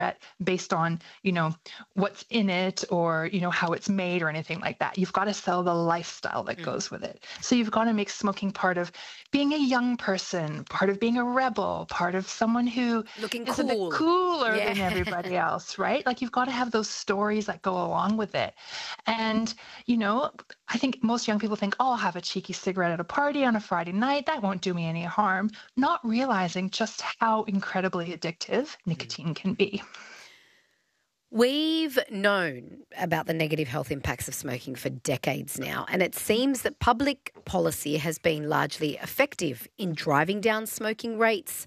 based on, what's in it or, how it's made or anything like that. You've got to sell the lifestyle that goes with it. So you've got to make smoking part of being a young person, part of being a rebel, part of someone who looking is a bit cool. cooler Yeah. than everybody else, right? Like you've got to have those stories that go along with it. And, I think most young people think, oh, I'll have a cheeky cigarette at a party on a Friday night. That won't do me any harm, not realizing just how incredibly addictive nicotine can be. We've known about the negative health impacts of smoking for decades now, and it seems that public policy has been largely effective in driving down smoking rates.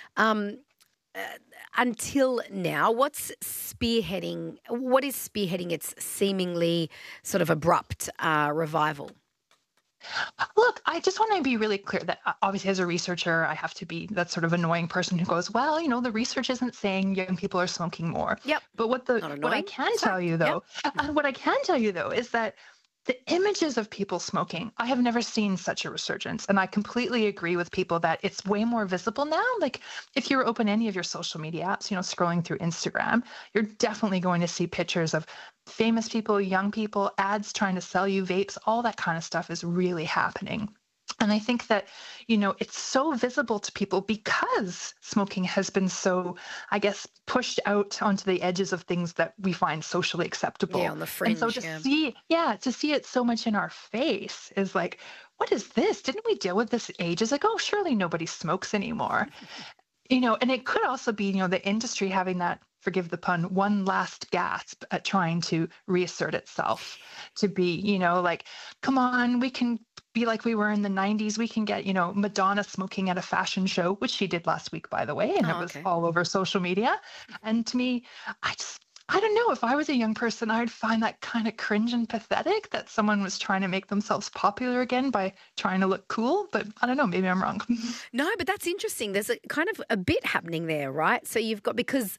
Until now, what is spearheading its seemingly sort of abrupt revival? Look, I just want to be really clear that obviously as a researcher, I have to be that sort of annoying person who goes, well, the research isn't saying young people are smoking more. Yep. But what I can tell you though, is that the images of people smoking, I have never seen such a resurgence. And I completely agree with people that it's way more visible now. Like if you open any of your social media apps, scrolling through Instagram, you're definitely going to see pictures of famous people, young people, ads trying to sell you vapes, all that kind of stuff is really happening. And I think that, it's so visible to people because smoking has been so, I guess, pushed out onto the edges of things that we find socially acceptable. Yeah, on the fringe. And so to see it so much in our face is like, what is this? Didn't we deal with this ages ago? Surely nobody smokes anymore. And it could also be, the industry having that, forgive the pun, one last gasp at trying to reassert itself to be, like, come on, we can be like we were in the 90s. We can get, Madonna smoking at a fashion show, which she did last week, by the way, and it was all over social media. And to me, I don't know, if I was a young person, I'd find that kind of cringe and pathetic that someone was trying to make themselves popular again by trying to look cool. But I don't know, maybe I'm wrong. No, but that's interesting. There's a kind of a bit happening there, right? So you've got, because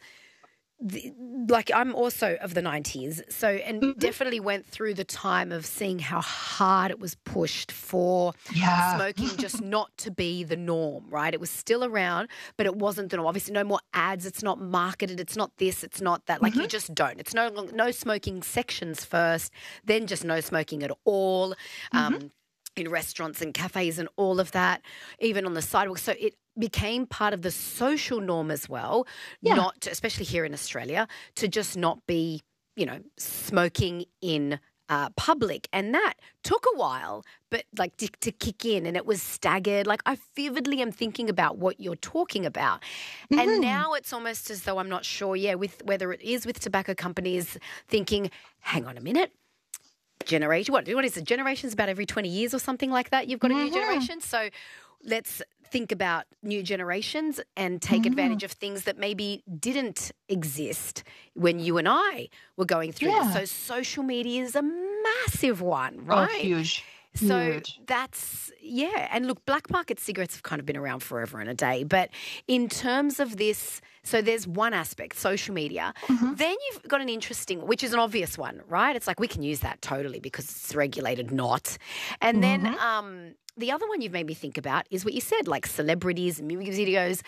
I'm also of the 90s, so and definitely went through the time of seeing how hard it was pushed for smoking just not to be the norm, right? It was still around, but it wasn't the norm. Obviously, no more ads. It's not marketed. It's not this. It's not that. Like you just don't. It's no smoking sections first, then just no smoking at all. In restaurants and cafes and all of that, even on the sidewalk. So it became part of the social norm as well, not to, especially here in Australia, to just not be, smoking in public. And that took a while, but like to kick in, and it was staggered. Like I vividly am thinking about what you're talking about. And now it's almost as though I'm not sure, with whether it is with tobacco companies thinking, hang on a minute, generation, what is it? Generations about every 20 years or something like that. You've got a new generation. So let's think about new generations and take advantage of things that maybe didn't exist when you and I were going through this. So social media is a massive one, right? Oh, huge. So that's, and look, black market cigarettes have kind of been around forever and a day. But in terms of this, so there's one aspect, social media. Then you've got an interesting, which is an obvious one, right? It's like we can use that totally because it's regulated not. And then the other one you've made me think about is what you said, like celebrities and music videos.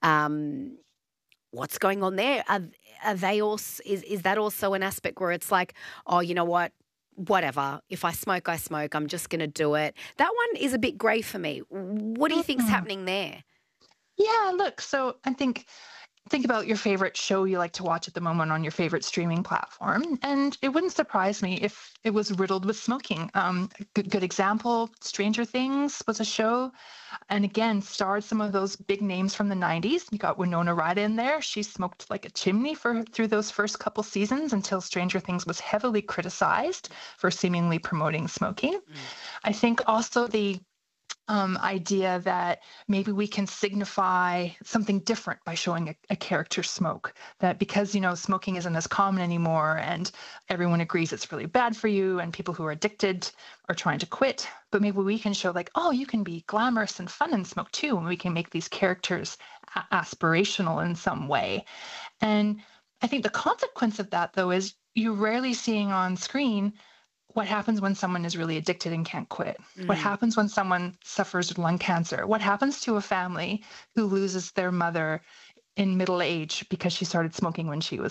What's going on there? Are they also, is that also an aspect where it's like, oh, you know what? Whatever. If I smoke, I smoke. I'm just going to do it. That one is a bit grey for me. What do you think's happening there? Yeah, look, so I think about your favorite show you like to watch at the moment on your favorite streaming platform, and it wouldn't surprise me if it was riddled with smoking. Good example, Stranger Things was a show, and again, starred some of those big names from the 90s. You got Winona Ryder in there. She smoked like a chimney through those first couple seasons until Stranger Things was heavily criticized for seemingly promoting smoking. I think also the idea that maybe we can signify something different by showing a character smoke, that because, smoking isn't as common anymore and everyone agrees it's really bad for you and people who are addicted are trying to quit, but maybe we can show like, oh, you can be glamorous and fun and smoke too, and we can make these characters aspirational in some way. And I think the consequence of that, though, is you're rarely seeing on screen what happens when someone is really addicted and can't quit? What happens when someone suffers with lung cancer? What happens to a family who loses their mother in middle age because she started smoking when she was